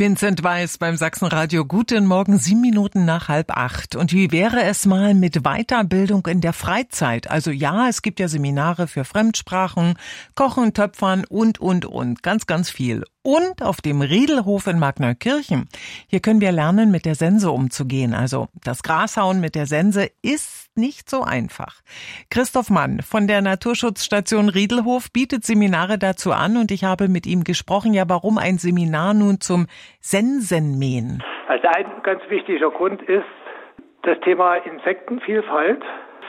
Vincent Weiß beim Sachsenradio. Guten Morgen, 7 Minuten nach 7:30. Und wie wäre es mal mit Weiterbildung in der Freizeit? Also ja, es gibt ja Seminare für Fremdsprachen, Kochen, Töpfern und. Ganz, ganz viel. Und auf dem Riedelhof in Markneukirchen. Hier können wir lernen, mit der Sense umzugehen. Also das Grashauen mit der Sense ist nicht so einfach. Christoph Mann von der Naturschutzstation Riedelhof bietet Seminare dazu an und ich habe mit ihm gesprochen, ja, warum ein Seminar nun zum Sensenmähen? Also ein ganz wichtiger Grund ist das Thema Insektenvielfalt,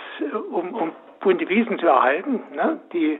um bunte Wiesen zu erhalten, ne? Die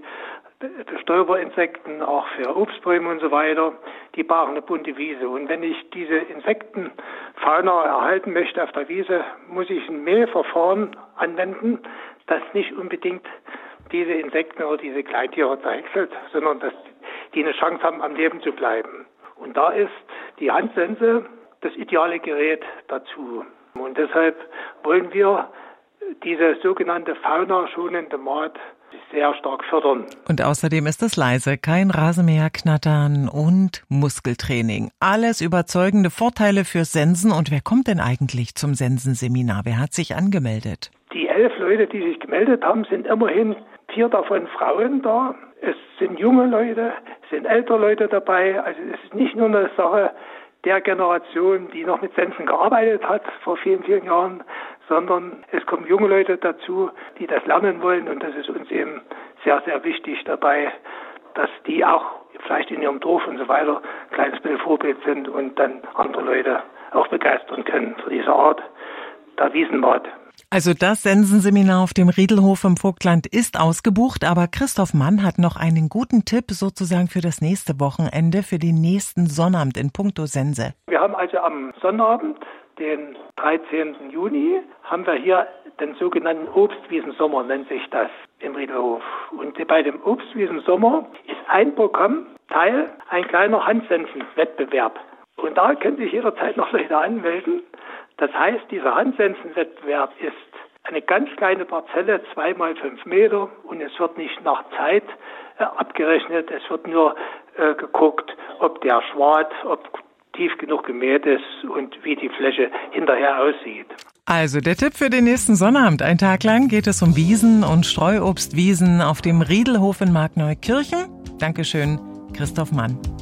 Bestäuberinsekten, auch für Obstbäume und so weiter, die brauchen eine bunte Wiese. Und wenn ich diese Insektenfauna erhalten möchte auf der Wiese, muss ich ein Mähverfahren anwenden, das nicht unbedingt diese Insekten oder diese Kleintiere zerhäckselt, sondern dass die eine Chance haben, am Leben zu bleiben. Und da ist die Handsense das ideale Gerät dazu. Und deshalb wollen wir diese sogenannte faunaschonende Maat sehr stark fördern. Und außerdem ist es leise, kein Rasenmäher knattern und Muskeltraining. Alles überzeugende Vorteile für Sensen. Und wer kommt denn eigentlich zum Sensenseminar? Wer hat sich angemeldet? Die 11 Leute, die sich gemeldet haben, sind immerhin 4 davon Frauen da. Es sind junge Leute, es sind ältere Leute dabei. Also es ist nicht nur eine Sache der Generation, die noch mit Sensen gearbeitet hat vor vielen, vielen Jahren, sondern es kommen junge Leute dazu, die das lernen wollen. Und das ist uns eben sehr, sehr wichtig dabei, dass die auch vielleicht in ihrem Dorf und so weiter ein kleines bisschen Vorbild sind und dann andere Leute auch begeistern können für diese Art der Wiesenmaat. Also das Sensenseminar auf dem Riedelhof im Vogtland ist ausgebucht, aber Christoph Mann hat noch einen guten Tipp sozusagen für das nächste Wochenende, für den nächsten Sonnabend in puncto Sense. Wir haben also am Sonnabend, den 13. Juni, haben wir hier den sogenannten Obstwiesensommer, nennt sich das, im Riedelhof. Und bei dem Obstwiesensommer ist ein Programmteil ein kleiner Handsensenwettbewerb. Und da können sich jederzeit noch Leute anmelden. Das heißt, dieser Handsensenwettbewerb ist eine ganz kleine Parzelle, 2 mal 5 Meter, und es wird nicht nach Zeit abgerechnet, es wird nur geguckt, ob der Schwad, ob tief genug gemäht ist und wie die Fläche hinterher aussieht. Also der Tipp für den nächsten Sonnabend. Ein Tag lang geht es um Wiesen und Streuobstwiesen auf dem Riedelhof in Markneukirchen. Dankeschön, Christoph Mann.